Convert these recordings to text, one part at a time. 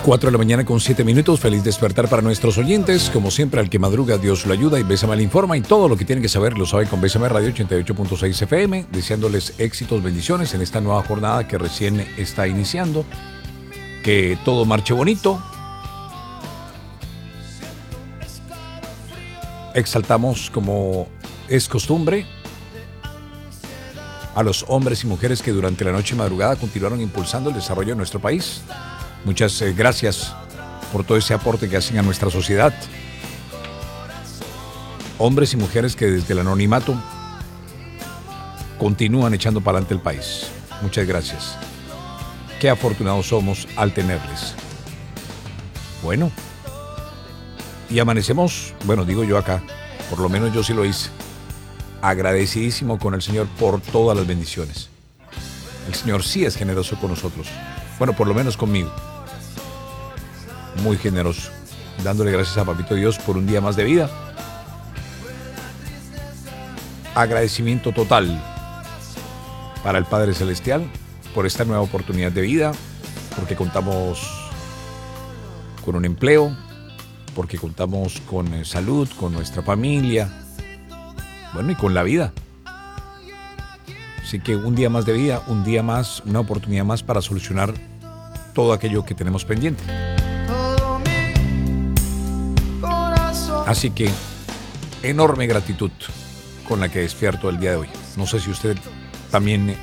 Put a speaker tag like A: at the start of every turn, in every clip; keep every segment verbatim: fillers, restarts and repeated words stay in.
A: cuatro de la mañana con siete minutos. Feliz despertar para nuestros oyentes. Como siempre, al que madruga, Dios lo ayuda y Bésame le informa. Y todo lo que tienen que saber lo sabe con Bésame Radio ochenta y ocho punto seis F M. Deseándoles éxitos, bendiciones en esta nueva jornada que recién está iniciando. Que todo marche bonito. Exaltamos, como es costumbre, a los hombres y mujeres que durante la noche y madrugada continuaron impulsando el desarrollo de nuestro país. Muchas eh, gracias por todo ese aporte que hacen a nuestra sociedad. Hombres y mujeres que desde el anonimato continúan echando para adelante el país. Muchas gracias. Qué afortunados somos al tenerles. Bueno, y amanecemos, bueno, digo yo acá, por lo menos yo sí lo hice, agradecidísimo con el Señor por todas las bendiciones. El Señor sí es generoso con nosotros. Bueno, por lo menos conmigo. Muy generoso. Dándole gracias a Papito Dios por un día más de vida. Agradecimiento total para el Padre Celestial por esta nueva oportunidad de vida, porque contamos con un empleo, porque contamos con eh, salud, con nuestra familia, bueno, y con la vida. Así que un día más de vida, un día más, una oportunidad más para solucionar todo aquello que tenemos pendiente. Así que enorme gratitud con la que despierto el día de hoy. No sé si usted también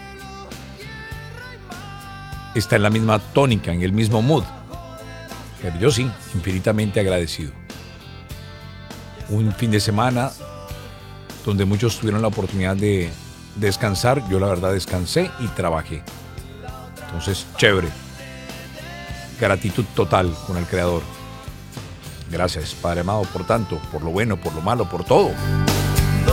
A: está en la misma tónica, en el mismo mood, pero yo sí, infinitamente agradecido. Un fin de semana donde muchos tuvieron la oportunidad de descansar. Yo la verdad descansé y trabajé. Entonces, chévere. Gratitud total con el Creador. Gracias, Padre amado, por tanto, por lo bueno, por lo malo, por todo.